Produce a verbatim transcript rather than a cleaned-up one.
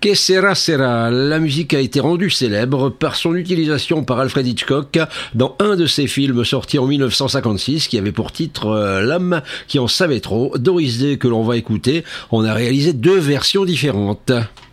Que sera sera, la musique a été rendue célèbre par son utilisation par Alfred Hitchcock dans un de ses films sortis en dix-neuf cent cinquante-six qui avait pour titre euh, L'homme qui en savait trop. Doris Day que l'on va écouter, on a réalisé deux versions différentes.